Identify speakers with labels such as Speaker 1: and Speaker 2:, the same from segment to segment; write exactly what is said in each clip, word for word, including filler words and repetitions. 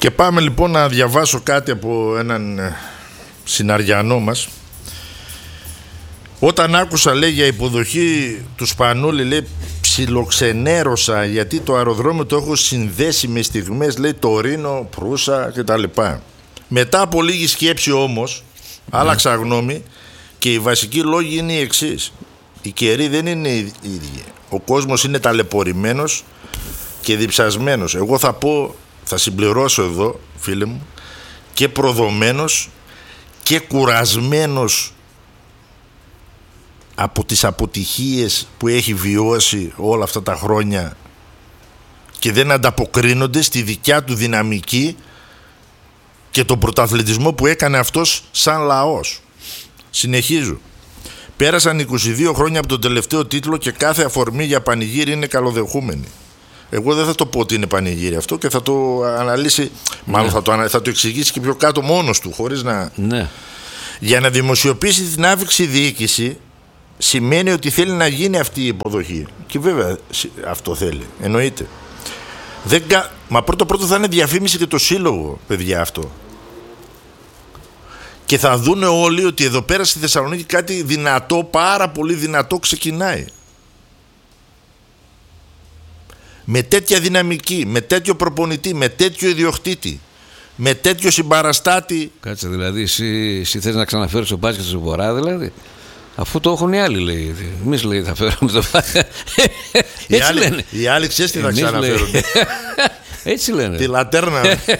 Speaker 1: Και πάμε λοιπόν να διαβάσω κάτι από έναν συναριανό μας. Όταν άκουσα, λέει, για υποδοχή του Σπανούλη, λέει, ψιλοξενέρωσα, γιατί το αεροδρόμιο το έχω συνδέσει με στιγμές, λέει, Τωρίνο, Προύσα κτλ. Μετά από λίγη σκέψη όμως, mm. άλλαξα γνώμη και οι βασικοί λόγοι είναι οι εξής. Οι καιροί δεν είναι οι ίδιοι. Ο κόσμος είναι ταλαιπωρημένος και διψασμένος. Εγώ θα πω, θα συμπληρώσω εδώ, φίλε μου, και προδομένος και κουρασμένος από τις αποτυχίες που έχει βιώσει όλα αυτά τα χρόνια και δεν ανταποκρίνονται στη δικιά του δυναμική και τον πρωταθλητισμό που έκανε αυτός σαν λαός. Συνεχίζω. Πέρασαν είκοσι δύο χρόνια από τον τελευταίο τίτλο και κάθε αφορμή για πανηγύρι είναι καλοδεχούμενη. Εγώ δεν θα το πω ότι είναι πανηγύρι αυτό και θα το αναλύσει, ναι. μάλλον θα το, θα το εξηγήσει και πιο κάτω μόνος του, χωρίς να... Ναι. Για να δημοσιοποιήσει την άφηξη διοίκηση σημαίνει ότι θέλει να γίνει αυτή η υποδοχή. Και βέβαια αυτό θέλει, εννοείται. Δεν, μα πρώτο πρώτο θα είναι διαφήμιση και το σύλλογο, παιδιά, αυτό. Και θα δούνε όλοι ότι εδώ πέρα στη Θεσσαλονίκη κάτι δυνατό, πάρα πολύ δυνατό ξεκινάει. Με τέτοια δυναμική, με τέτοιο προπονητή, με τέτοιο ιδιοκτήτη, με τέτοιο συμπαραστάτη. Κάτσε, δηλαδή εσύ, εσύ θες να ξαναφέρεις το μπάσκετ στο Βορρά, δηλαδή. Αφού το έχουν οι άλλοι, λέει. Εμείς, λέει, θα φέρουμε το μπάσκετ. Οι άλλοι, λένε. Οι άλλοι ξέρεις τι θα ξαναφέρουν. Έτσι λένε. Τη λατέρνα.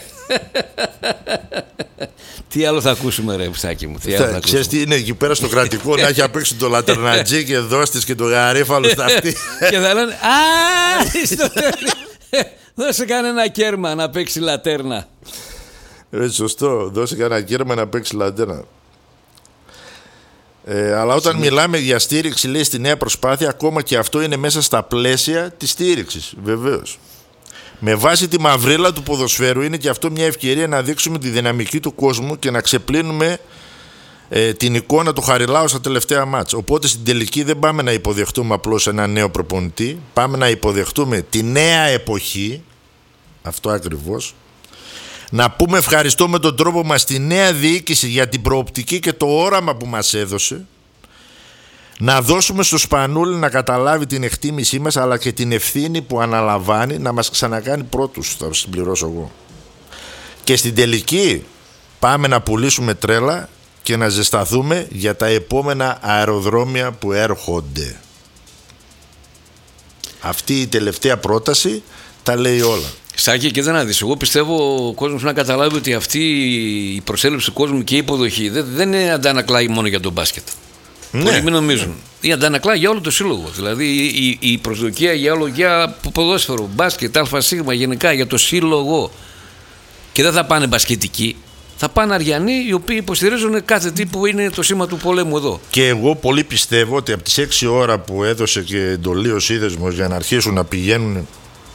Speaker 1: Τι άλλο θα ακούσουμε, ρε ψάκι μου? Τι άλλο θα ξέρεις τι είναι εκεί πέρα στο κρατικό? Να έχει απέξει το λατερνατζί και δώστης και το γαρίφαλο στα αυτή. Και θα λένε α, δώσε κανένα κέρμα να παίξει λατέρνα. Ρε, σωστό, δώσε κανένα κέρμα να παίξει λατέρνα. Ε, αλλά όταν Συνήθω. μιλάμε για στήριξη, λέει, στη νέα προσπάθεια, ακόμα και αυτό είναι μέσα στα πλαίσια της στήριξης, βεβαίως. Με βάση τη μαυρίλα του ποδοσφαίρου είναι και αυτό μια ευκαιρία να δείξουμε τη δυναμική του κόσμου και να ξεπλύνουμε ε, την εικόνα του Χαριλάου στα τελευταία μάτς. Οπότε στην τελική δεν πάμε να υποδεχτούμε απλώς ένα νέο προπονητή, πάμε να υποδεχτούμε τη νέα εποχή, αυτό ακριβώς. Να πούμε ευχαριστώ με τον τρόπο μας στη νέα διοίκηση για την προοπτική και το όραμα που μας έδωσε. Να δώσουμε στο Σπανούλη να καταλάβει την εκτίμησή μας, αλλά και την ευθύνη που αναλαμβάνει να μας ξανακάνει πρώτους, θα συμπληρώσω εγώ. Και στην τελική πάμε να πουλήσουμε τρέλα και να ζεσταθούμε για τα επόμενα αεροδρόμια που έρχονται. Αυτή η τελευταία πρόταση τα λέει όλα.
Speaker 2: Σάκη, και δεν άδεις. Εγώ πιστεύω ο κόσμος να καταλάβει ότι αυτή η προσέλευση του κόσμου και η υποδοχή δεν, δεν είναι αντανακλάει μόνο για τον μπάσκετ. Ναι. Πολλοί μην νομίζουν. Η αντανακλά για όλο το σύλλογο. Δηλαδή η, η προσδοκία για όλο, για ποδόσφαιρο, μπάσκετ, ΑΣ, γενικά για το σύλλογο. Και δεν θα πάνε μπασκετικοί. Θα πάνε αριανοί οι οποίοι υποστηρίζουν κάθε τι που είναι το σήμα του πολέμου εδώ.
Speaker 1: Και εγώ πολύ πιστεύω ότι από τις έξι ώρα που έδωσε και εντολή ο σύνδεσμος για να αρχίσουν να πηγαίνουν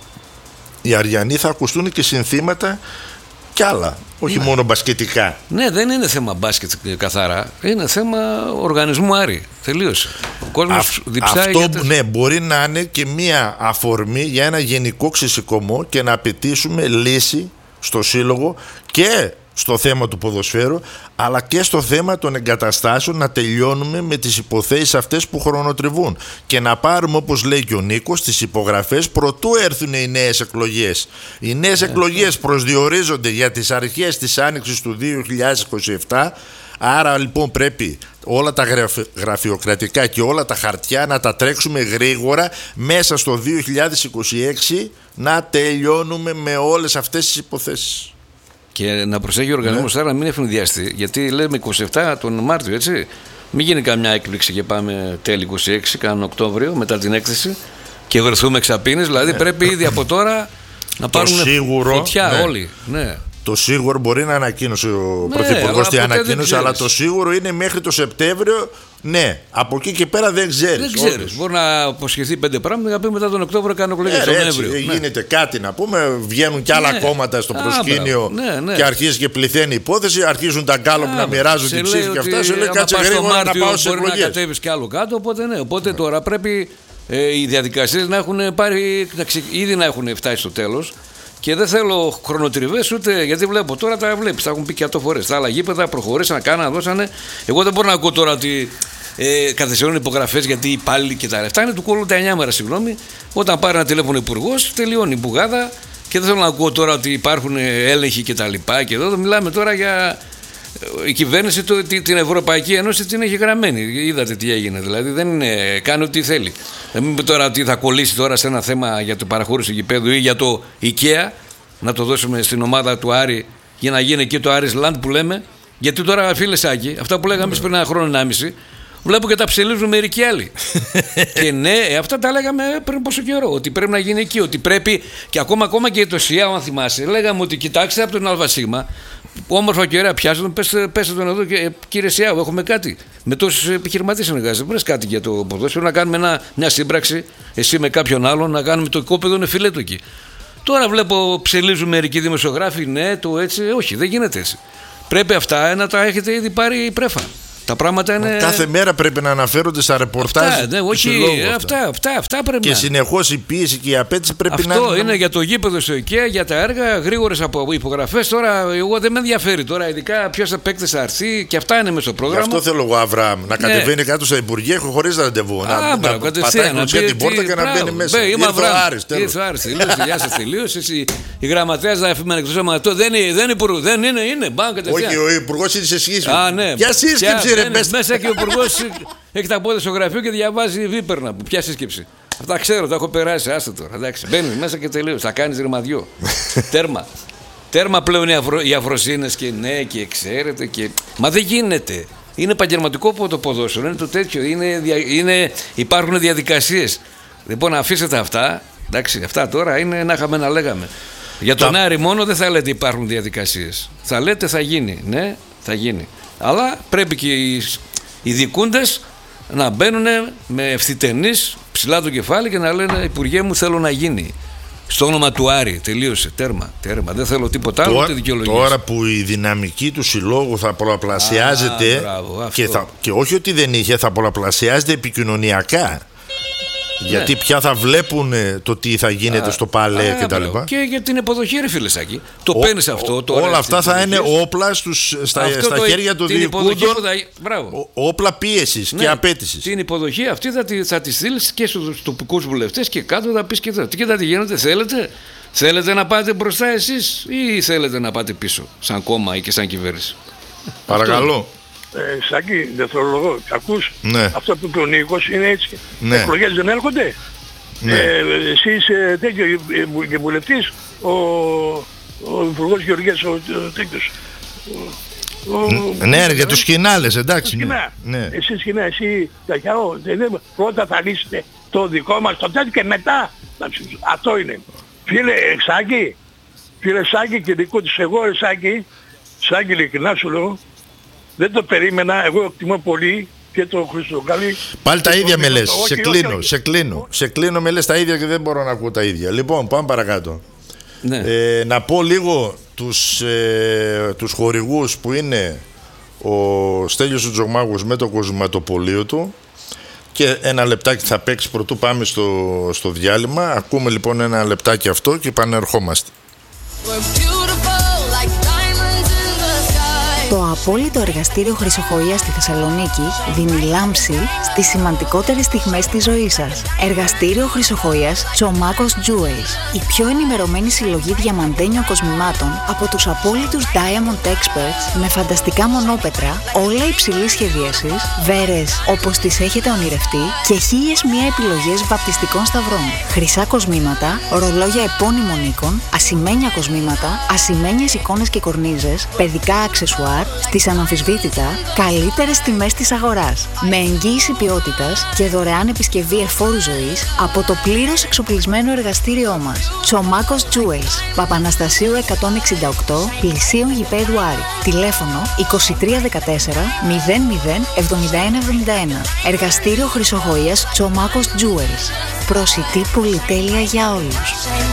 Speaker 1: οι αριανοί, θα ακουστούν και συνθήματα κι άλλα. Όχι ναι. μόνο μπασκετικά.
Speaker 2: Ναι, δεν είναι θέμα μπάσκετ καθαρά. Είναι θέμα οργανισμού Άρη. Τελείωσε. Ο κόσμος διψάει.
Speaker 1: Αυτό
Speaker 2: για τα...
Speaker 1: ναι, μπορεί να είναι και μία αφορμή για ένα γενικό ξεσηκωμό και να απαιτήσουμε λύση στο σύλλογο και στο θέμα του ποδοσφαίρου, αλλά και στο θέμα των εγκαταστάσεων, να τελειώνουμε με τις υποθέσεις αυτές που χρονοτριβούν και να πάρουμε, όπως λέει και ο Νίκος, τις υπογραφές προτού έρθουν οι νέες εκλογές. Οι νέες εκλογές προσδιορίζονται για τις αρχές της άνοιξης του δύο χιλιάδες είκοσι επτά, άρα λοιπόν πρέπει όλα τα γραφειοκρατικά και όλα τα χαρτιά να τα τρέξουμε γρήγορα μέσα στο δύο χιλιάδες είκοσι έξι, να τελειώνουμε με όλες αυτές τις υποθέσεις.
Speaker 2: Και να προσέχει ο οργανισμός ναι. άρα να μην ευνηδιαστεί, γιατί λέμε είκοσι επτά τον Μάρτιο, έτσι. Μην γίνει καμιά έκπληξη και πάμε τέλη είκοσι έξι, κάνουν Οκτώβριο μετά την έκθεση και βρεθούμε εξαπίνες. Δηλαδή ναι. πρέπει ήδη από τώρα να πάρουν φωτιά ναι. όλοι. Ναι.
Speaker 1: Το σίγουρο μπορεί να ανακοίνωσε ο ναι, Πρωθυπουργός τι ανακοίνωσε, αλλά το σίγουρο είναι μέχρι το Σεπτέμβριο. Ναι, από εκεί και πέρα δεν ξέρεις.
Speaker 2: Δεν ξέρεις. Μπορεί να αποσχεθεί πέντε πράγματα να πει μετά τον Οκτώβριο κάνω εκλογές τον Νοέμβριο.
Speaker 1: Ναι. Γίνεται κάτι να πούμε, βγαίνουν κι άλλα ναι. κόμματα στο προσκήνιο ναι, ναι. και αρχίζει και πληθαίνει η υπόθεση. Αρχίζουν τα γκάλωπ να μοιράζουν την ψήφη και αυτά. Σε λέει κάτσε γρήγορα να πάω σε εκλογές.
Speaker 2: Μπορεί να κατέβεις κι άλλο κάτω. Οπότε ναι, οπότε τώρα πρέπει ε, οι διαδικασίες να έχουν πάρει, να ξε... ήδη να έχουν φτάσει στο τέλος. Και δεν θέλω χρονοτριβές ούτε, γιατί βλέπω τώρα τα βλέπεις, τα έχουν πει και αυτό φορές. Τα άλλα γήπεδα προχωρήσαν, κάναν, δώσανε. Εγώ δεν μπορώ να ακούω τώρα ότι ε, καθυστερούν υπογραφές γιατί οι υπάλληλοι και τα λεφτά είναι του κόλλου τα εννιά μέρα, συγγνώμη. Όταν πάρει ένα τηλέφωνο υπουργός, τελειώνει η μπουγάδα. Και δεν θέλω να ακούω τώρα ότι υπάρχουν έλεγχοι και τα λοιπά. Και εδώ μιλάμε τώρα για. Η κυβέρνηση το, την Ευρωπαϊκή Ένωση την έχει γραμμένη. Είδατε τι έγινε. Δηλαδή δεν είναι, κάνει ό,τι θέλει. Δεν μην πει τώρα ότι θα κολλήσει τώρα σε ένα θέμα για το παραχώρηση γηπέδου ή για το IKEA, να το δώσουμε στην ομάδα του Άρη για να γίνει εκεί το Aris Land που λέμε. Γιατί τώρα, φίλε Σάκη, αυτά που λέγαμε πριν ένα χρόνο, ενάμιση, βλέπω και τα ψελίζουν μερικοί άλλοι. Και ναι, αυτά τα λέγαμε πριν πόσο καιρό. Ότι πρέπει να γίνει εκεί. Ότι πρέπει. Και ακόμα, ακόμα και το ΣΥΑ, αν θυμάσαι, λέγαμε ότι κοιτάξτε από τον ΑΒ. Όμορφα και ωραία, πιάστε τον, πέστε τον εδώ και κύριε Σιάου, έχουμε κάτι. Με τόσους επιχειρηματίες συνεργάζεται. Βρες κάτι για το ποδόσφαιρο, να κάνουμε ένα, μια σύμπραξη, εσύ με κάποιον άλλον, να κάνουμε το κόπεδο είναι φιλέτο εκεί. Τώρα βλέπω ψελίζουν μερικοί δημοσιογράφοι, ναι, το έτσι. Όχι, δεν γίνεται έτσι. Πρέπει αυτά να τα έχετε ήδη πάρει πρέφα. Τα πράγματα είναι.
Speaker 1: Κάθε μέρα πρέπει να αναφέρονται στα ρεπορτάζ.
Speaker 2: Αυτά, ναι, όχι, αυτά. Αυτά, αυτά, αυτά πρέπει
Speaker 1: και
Speaker 2: να.
Speaker 1: Και συνεχώς η πίεση και η απέτηση πρέπει
Speaker 2: αυτό
Speaker 1: να.
Speaker 2: Αυτό είναι για το γήπεδο στο IKEA, για τα έργα, γρήγορες υπογραφές. Τώρα, εγώ δεν με ενδιαφέρει τώρα, ειδικά ποιος θα παίκτη θα έρθει και αυτά είναι μέσα στο πρόγραμμα.
Speaker 1: Γι' αυτό θέλω εγώ, Αβραάμ, να ναι. κατεβαίνει κάτω στα Υπουργεία χωρίς ραντεβού.
Speaker 2: Α, να, μπράβο,
Speaker 1: να πατάει κλωτσιά την πόρτα και να μπαίνει μέσα.
Speaker 2: Είμαι Αβραάμ. Ήρθε ο Άρης, τελείωσε. Γεια σας, τελείωσε. Η γραμματέα θα αφήνει εκτός αυτό. Δεν είναι, είναι.
Speaker 1: Όχι, ο υπουργός είναι σε σχήση.
Speaker 2: Ποια
Speaker 1: σύσκεψη, ρε
Speaker 2: μέσα και ο υπουργός έχει τα πόδια στο γραφείο και διαβάζει βίπερνα. Ποια σύσκεψη. Αυτά ξέρω, τα έχω περάσει. Άστο τώρα. Εντάξει, μπαίνει μέσα και τελείω. Θα κάνει ρημαδιό. Τέρμα. Τέρμα πλέον οι, αφρο, οι αφροσύνες και ναι, και ξέρετε. Και... Μα δεν γίνεται. Είναι επαγγελματικό το ποδόσφαιρο. Είναι το τέτοιο. Είναι, είναι, υπάρχουν διαδικασίες. Λοιπόν, αφήσετε αυτά. Εντάξει, αυτά τώρα είναι να είχαμε να λέγαμε. Για τον τα... Άρη μόνο δεν θα λέτε υπάρχουν διαδικασίες. Θα λέτε θα γίνει. Ναι, θα γίνει. Αλλά πρέπει και οι, οι δικούντες να μπαίνουν με ευθυτενείς ψηλά το κεφάλι και να λένε Υπουργέ μου θέλω να γίνει. Στο όνομα του Άρη. Τελείωσε. Τέρμα. Τέρμα. Δεν θέλω τίποτα άλλο ούτε δικαιολογίες.
Speaker 1: Τώρα που η δυναμική του συλλόγου θα πολλαπλασιάζεται. Α, μπράβο, και, θα, και όχι ότι δεν είχε, θα πολλαπλασιάζεται επικοινωνιακά. Γιατί ναι. πια θα βλέπουν το τι θα γίνεται α, στο παλέ και τα λοιπά.
Speaker 2: Και για την υποδοχή, ρε φίλεσάκι. Το παίρνεις αυτό. Το
Speaker 1: όλα αυτά θα είναι όπλα στους, στα, στα το, χέρια των διοικούντων. Όπλα πίεσης ναι, και απέτησης.
Speaker 2: Την υποδοχή αυτή θα τη, θα τη στείλεις και στους τοπικούς βουλευτές και κάτω θα πεις και εδώ. Τι και θα τη γίνετε, θέλετε. Θέλετε να πάτε μπροστά εσείς ή θέλετε να πάτε πίσω, σαν κόμμα ή και σαν κυβέρνηση.
Speaker 1: Παρακαλώ.
Speaker 3: Ε, Σάκη, δευτερολογώ, ακούς,
Speaker 1: ναι.
Speaker 3: αυτό που είπε ο Νίκος είναι έτσι.
Speaker 1: Ναι.
Speaker 3: Εκλογές δεν έρχονται.
Speaker 1: Ναι.
Speaker 3: Ε, εσύ είσαι τέτοιο και βουλευτής, ο, ο Υπουργός Γεωργίας, ο, ο τέτοιος. Ο,
Speaker 1: ο, ναι, ο, για τους σκηνάλες, εντάξει.
Speaker 3: Σκηνά.
Speaker 1: Ναι.
Speaker 3: Εσύ σκηνά, εσύ ταχιάω, πρώτα θα λύσετε το δικό μας το τέτοιο και μετά. Αυτό είναι. Φίλε Σάκη, φίλε Σάκη και δικό τους εγώ, Σάκη, Σάκη ειλικρινά σου λέω, δεν το περίμενα, εγώ εκτιμώ πολύ και το Χριστοκάλη.
Speaker 1: Πάλι τα ίδια με λες, σε κλείνω, σε κλείνω, σε κλείνω με λες τα ίδια και δεν μπορώ να ακούω τα ίδια. Λοιπόν, πάμε παρακάτω.
Speaker 2: Ναι.
Speaker 1: Ε, να πω λίγο τους, ε, τους χορηγούς που είναι ο Στέλιος ο Τζογμάγος με το κοσματοπολείο του και ένα λεπτάκι θα παίξει πρωτού πάμε στο, στο διάλειμμα. Ακούμε λοιπόν ένα λεπτάκι αυτό και επανερχόμαστε.
Speaker 4: Το απόλυτο εργαστήριο Χρυσοχοΐας στη Θεσσαλονίκη δίνει λάμψη στις σημαντικότερες στιγμές της ζωής σας. Εργαστήριο Χρυσοχοΐας Τσομάκος Jewels. Η πιο ενημερωμένη συλλογή διαμαντένιων κοσμημάτων από τους απόλυτους Diamond Experts με φανταστικά μονόπετρα, όλα υψηλής σχεδίασης, βέρες όπως τις έχετε ονειρευτεί και χίλιες μία επιλογές βαπτιστικών σταυρών. Χρυσά κοσμήματα, ρολόγια επώνυμων οίκων, ασημένια κοσμήματα, ασημένιες εικόνες και κορνίζες, παιδικά αξεσουάρ στις αναμφισβήτητα καλύτερες τιμές της αγοράς. Με εγγύηση ποιότητας και δωρεάν επισκευή εφόρου ζωής από το πλήρως εξοπλισμένο εργαστήριό μας. Τσομάκος Jewels, Παπαναστασίου εκατόν εξήντα οκτώ, πλησίον γηπέδου Άρη. Τηλέφωνο είκοσι τρία δεκατέσσερα μηδέν μηδέν εβδομήντα ένα εβδομήντα ένα. Εργαστήριο Χρυσοχοΐας Τσομάκος Jewels. Προσιτή πολυτέλεια για όλους.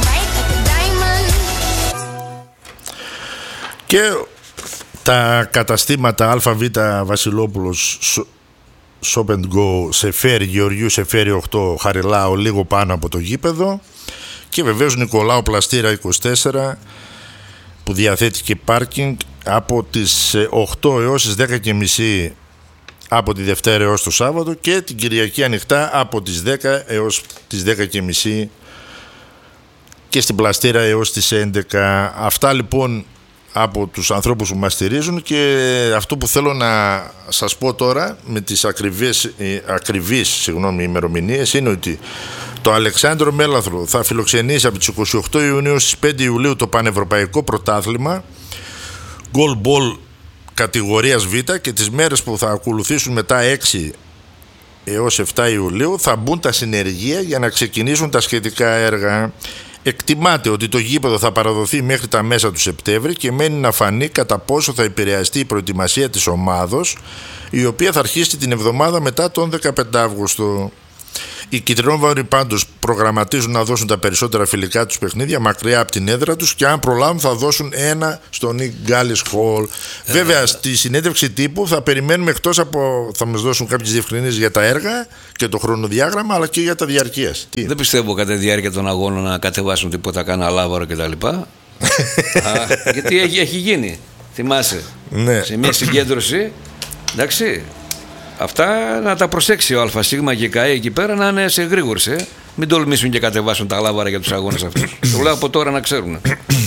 Speaker 1: Και τα καταστήματα ΑΒ Βασιλόπουλος Shop and Go σε φέρει Γεωργίου, σε φέρει οκτώ Χαριλάου, λίγο πάνω από το γήπεδο. Και βεβαίως Νικολάου Πλαστήρα είκοσι τέσσερα, που διαθέτει και πάρκινγκ από τις οκτώ έως τις δέκα και μισή από τη Δευτέρα έως το Σάββατο, και την Κυριακή ανοιχτά από τις δέκα έως τις δέκα και μισή και στην Πλαστήρα έως τις έντεκα. Αυτά λοιπόν από τους ανθρώπους που μας στηρίζουν. Και αυτό που θέλω να σας πω τώρα με τις ακριβείς, ακριβείς συγγνώμη, ημερομηνίες είναι ότι το Αλεξάνδρο Μέλαθρο θα φιλοξενήσει από τις είκοσι οκτώ Ιουνίου στις πέντε Ιουλίου το Πανευρωπαϊκό Πρωτάθλημα Goal Ball κατηγορίας Β, και τις μέρες που θα ακολουθήσουν μετά έξι έως επτά Ιουλίου θα μπουν τα συνεργεία για να ξεκινήσουν τα σχετικά έργα. Εκτιμάται ότι το γήπεδο θα παραδοθεί μέχρι τα μέσα του Σεπτέμβρη και μένει να φανεί κατά πόσο θα επηρεαστεί η προετοιμασία της ομάδος, η οποία θα αρχίσει την εβδομάδα μετά τον δεκαπέντε Αύγουστο. Οι κυτρινόβαροι πάντως προγραμματίζουν να δώσουν τα περισσότερα φιλικά τους παιχνίδια μακριά από την έδρα τους, και αν προλάβουν θα δώσουν ένα στο Νικ Γκάλις Χολ. Ε, Βέβαια στη συνέντευξη τύπου θα περιμένουμε, εκτός από θα μας δώσουν κάποιες διευκρινήσεις για τα έργα και το χρονοδιάγραμμα, αλλά και για τα διαρκείας. Τι?
Speaker 2: Δεν πιστεύω κατά τη διάρκεια των αγώνων να κατεβάσουν τίποτα, κάνα λάβαρο κτλ. Γιατί έχει, έχει γίνει, θυμάσαι, ναι. Σε μια συγκέντρωση, εντάξει. Αυτά να τα προσέξει ο ΑΣ και η ΚΑΕ εκεί πέρα, να είναι σε γρήγορση. Ε. Μην τολμήσουν και κατεβάσουν τα λάβαρα για τους αγώνες αυτούς. Το λέω από τώρα να ξέρουν.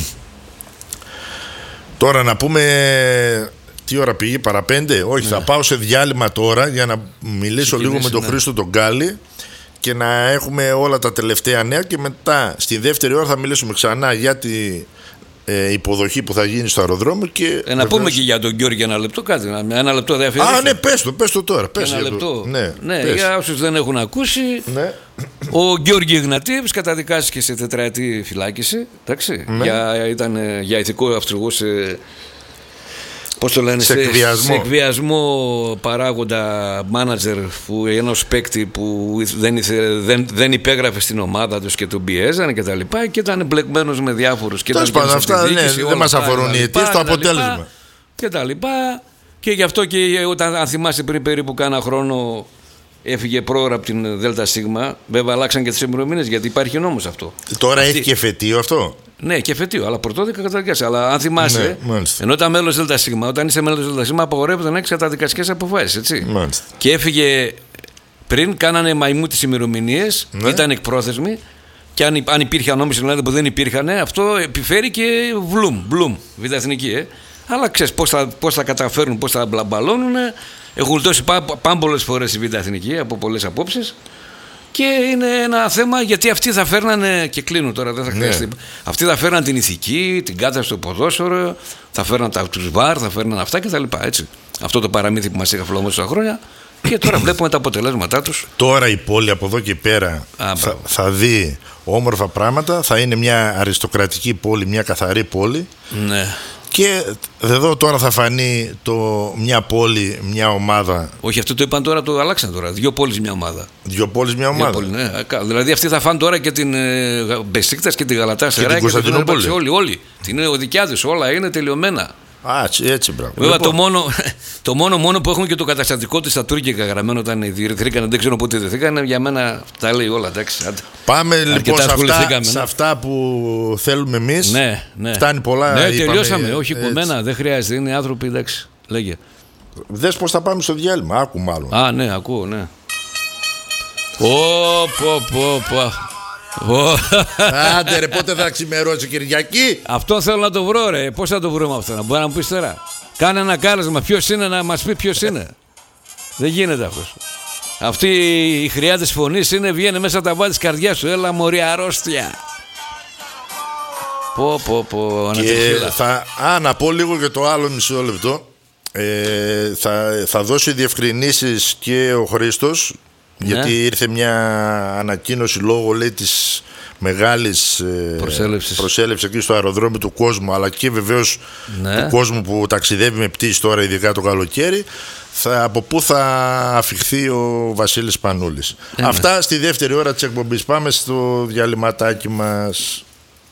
Speaker 1: Τώρα να πούμε τι ώρα πήγε, παραπέντε. Όχι, ναι. Θα πάω σε διάλειμμα τώρα για να μιλήσω λίγο με τον ναι. Χρήστο τον Γκάλη και να έχουμε όλα τα τελευταία νέα, και μετά στη δεύτερη ώρα θα μιλήσουμε ξανά για τη ε, υποδοχή που θα γίνει στο αεροδρόμιο. Και
Speaker 2: ε, να βεβαίως... πούμε και για τον Γιώργη ένα λεπτό κάτι. Ένα λεπτό δεν αφιερώσουμε.
Speaker 1: Α, ναι, πες το, πες το τώρα. Πες
Speaker 2: ένα λεπτό.
Speaker 1: Το... Ναι,
Speaker 2: ναι για όσους δεν έχουν ακούσει, ναι. Ο Γιώργη Ιγνατίευς καταδικάστηκε σε τετραετή φυλάκιση. Εντάξει, ναι. για, ήταν για ηθικό αυστουργό σε... Πώς το λένε,
Speaker 1: σε εκβιασμό,
Speaker 2: σε εκβιασμό παράγοντα μάνατζερ ενός παίκτη που δεν, ήθε, δεν, δεν υπέγραφε στην ομάδα τους και τον πιέζανε και τα λοιπά, και ήταν εμπλεκμένος με διάφορους και
Speaker 1: ήταν πάντα αυτά, ναι, δεν μας αφορούν οι αιτίες, το αποτέλεσμα
Speaker 2: και τα λοιπά. Και γι' αυτό και όταν, αν θυμάστε, πριν περίπου κάνα χρόνο έφυγε πρόωρα από την ΔΣ. Βέβαια αλλάξαν και τις ημερομηνίες, γιατί υπάρχει νόμος αυτό.
Speaker 1: Τώρα αυτή... έχει και εφετείο αυτό.
Speaker 2: Ναι, και εφετείο, αλλά πρωτόδικα καταδικαστικές. Αλλά αν θυμάσαι, ναι, ενώ ήταν μέλος ΔΣ, όταν είσαι μέλος ΔΣ, απαγορεύεται να έχεις καταδικαστικές αποφάσεις. Έτσι. Και έφυγε πριν, κάνανε μαϊμού τις ημερομηνίες, ναι. Ήταν εκπρόθεσμοι. Και αν, αν υπήρχε ανόμιση Ελλάδα που δεν υπήρχαν, αυτό επιφέρει και βλουμ, μπλουμ, β' εθνική. Ε. Αλλά ξέρεις πώς θα, πώς θα καταφέρουν, πώς θα μπλαμπαλώνουν. Έχουν γλιτώσει πάμπολες φορές η β' εθνική από πολλές απόψεις. Και είναι ένα θέμα, γιατί αυτοί θα φέρνανε, και κλείνουν τώρα, δεν θα χρειαστεί. Ναι. Αυτοί θα φέρναν την ηθική, την κάθεση στο ποδόσφαιρο, θα φέρναν τους βαρ, θα φέρναν αυτά κτλ. Έτσι. Αυτό το παραμύθι που μας είχα φλωμώσει τόσα χρόνια. Και τώρα βλέπουμε τα αποτελέσματά τους.
Speaker 1: Τώρα η πόλη από εδώ και πέρα Α, θα, θα δει όμορφα πράγματα. Θα είναι μια αριστοκρατική πόλη, μια καθαρή πόλη.
Speaker 2: Ναι.
Speaker 1: Και εδώ τώρα θα φανεί το, μια πόλη, μια ομάδα.
Speaker 2: Όχι, αυτό το είπαν τώρα, το αλλάξαν τώρα. Δύο πόλεις, μια ομάδα.
Speaker 1: Δύο πόλεις, μια ομάδα.
Speaker 2: Πόλη, ναι. Δηλαδή αυτοί θα φάνε τώρα και την ε, Μπεσίκτας και τη Γαλατάσαραη και την Κωνσταντινούπολη. Όλοι, όλοι. Την δικιά τους, όλα είναι τελειωμένα.
Speaker 1: Α, έτσι, έτσι μπράβο.
Speaker 2: Βέβαια λοιπόν, το, μόνο, το μόνο, μόνο που έχουμε και το καταστατικό της στα τουρκικά γραμμένο, όταν ιδρυθήκανε, δεν ξέρω πότε ιδρυθήκανε, για μένα τα λέει όλα. Εντάξει,
Speaker 1: πάμε λοιπόν σε αυτά, σε αυτά που θέλουμε εμείς.
Speaker 2: Ναι, ναι.
Speaker 1: Φτάνει πολλά.
Speaker 2: Ναι, είπαμε, τελειώσαμε. Όχι κουμένα, δεν χρειάζεται. Είναι άνθρωποι, εντάξει. Λέγε.
Speaker 1: Δες πώς θα πάμε στο διάλειμμα. Άκου μάλλον.
Speaker 2: Α, ναι, ακούω, ναι. Πω, πω, πω, πω.
Speaker 1: Άντε ρε, πότε θα ξημερώσει Κυριακή.
Speaker 2: Αυτό θέλω να το βρω, ρε. Πώς θα το βρούμε αυτό, να μπορεί να μου πεις τώρα. Κάνε ένα κάλεσμα, ποιος είναι, να μας πει ποιος είναι. Δεν γίνεται αυτός. Αυτή η χρειά της φωνής είναι, βγαίνει μέσα τα βάθη της καρδιάς σου. Έλα μωρή αρρώστια. Πω πω πω.
Speaker 1: Και θα, α, να πω λίγο για το άλλο μισό λεπτό. ε, θα, θα δώσει διευκρινήσεις και ο Χρήστος. Γιατί ναι. ήρθε μια ανακοίνωση λόγω, λέει, της μεγάλης προσέλευσης εκεί στο αεροδρόμιο του κόσμου, αλλά και βεβαίως ναι. του κόσμου που ταξιδεύει με πτήση τώρα, ειδικά το καλοκαίρι, θα, από πού θα αφιχθεί ο Βασίλης Πανούλης. Ε, Αυτά ναι. στη δεύτερη ώρα της εκπομπής. Πάμε στο διαλυματάκι μας.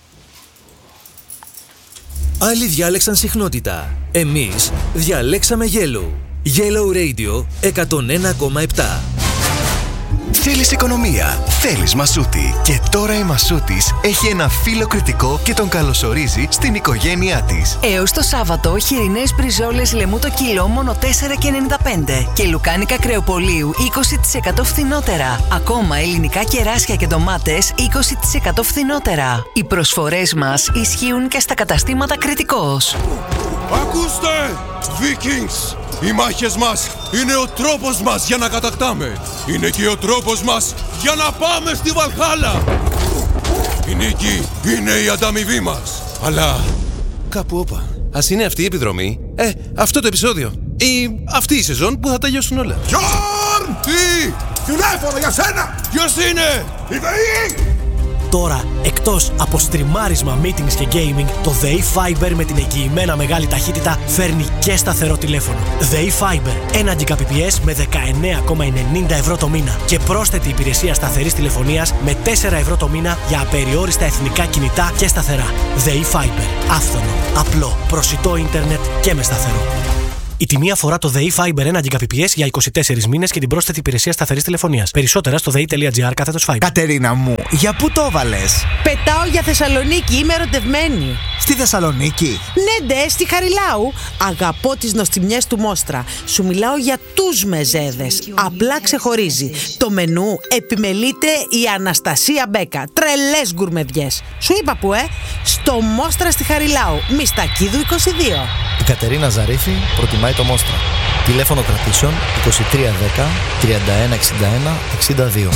Speaker 5: Άλλοι διάλεξαν συχνότητα. Εμείς διαλέξαμε Yellow. Yellow Radio εκατόν ένα κόμμα επτά.
Speaker 6: Θέλεις οικονομία, θέλεις Μασούτη. Και τώρα η Μασούτης έχει ένα φύλλο κριτικό και τον καλωσορίζει στην οικογένειά της.
Speaker 7: Έως το Σάββατο, χοιρινές μπριζόλες λεμού το κιλό μόνο τέσσερα και ενενήντα πέντε και λουκάνικα κρεοπολίου είκοσι τοις εκατό φθηνότερα. Ακόμα ελληνικά κεράσια και ντομάτες είκοσι τοις εκατό φθηνότερα. Οι προσφορές μας ισχύουν και στα καταστήματα Κρητικός.
Speaker 8: Ακούστε, Vikings! Οι μάχες μας είναι ο τρόπος μας για να κατακτάμε. Είναι και ο τρόπος μας για να πάμε στη Βαλχάλα. Η νίκη είναι η ανταμοιβή μας. Αλλά κάπου όπα. Ας είναι αυτή η επιδρομή, ε, αυτό το επεισόδιο ή αυτή η σεζόν που θα τελειώσουν όλα. Γιόρν! Τι! Τηλέφωνο για σένα! Ποιος είναι? Η ΔΕΗ!
Speaker 9: Τώρα, εκτός από στριμάρισμα, meetings και gaming, το ΔΕΗ Fiber με την εγγυημένα μεγάλη ταχύτητα φέρνει και σταθερό τηλέφωνο. ΔΕΗ Fiber, ένα Gbps με δεκαεννέα κόμμα ενενήντα ευρώ το μήνα και πρόσθετη υπηρεσία σταθερής τηλεφωνίας με τέσσερα ευρώ το μήνα για απεριόριστα εθνικά κινητά και σταθερά. ΔΕΗ Fiber, άφθονο, απλό, προσιτό ίντερνετ και με σταθερό. Η τιμή αφορά το ΔΕΗ Fiber ένα Gbps για είκοσι τέσσερις μήνες και την πρόσθετη υπηρεσία σταθερής τηλεφωνίας. Περισσότερα στο δei.gr κάθετος Fiber.
Speaker 10: Κατερίνα μου, για πού το έβαλες?
Speaker 11: Πετάω για Θεσσαλονίκη, είμαι ερωτευμένη.
Speaker 10: Στη Θεσσαλονίκη?
Speaker 11: Ναι, ντε, στη Χαριλάου. Αγαπώ τις νοστιμιές του Μόστρα. Σου μιλάω για τους μεζέδες. Απλά ξεχωρίζει. Το μενού επιμελείται η Αναστασία Μπέκα. Τρελές γκουρμεδιές. Σου είπα που, ε? Στο Μόστρα στη Χαριλάου. Μιστακίδου είκοσι δύο.
Speaker 12: Η Κατερίνα Ζαρίφη προτιμάει το Μόστρα. Τηλέφωνο κρατήσεων είκοσι τρία δέκα τριάντα ένα εξήντα ένα εξήντα δύο.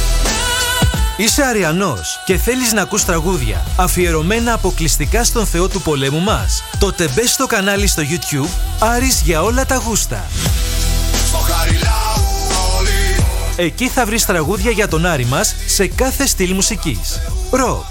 Speaker 5: Είσαι Αριανός και θέλεις να ακούς τραγούδια αφιερωμένα αποκλειστικά στον Θεό του πολέμου μας? Τότε μπες στο κανάλι στο YouTube Άρης για όλα τα γούστα.
Speaker 8: Στο Χαριλάου όλοι.
Speaker 5: Εκεί θα βρεις τραγούδια για τον Άρη μας σε κάθε στυλ μουσικής. Ροκ,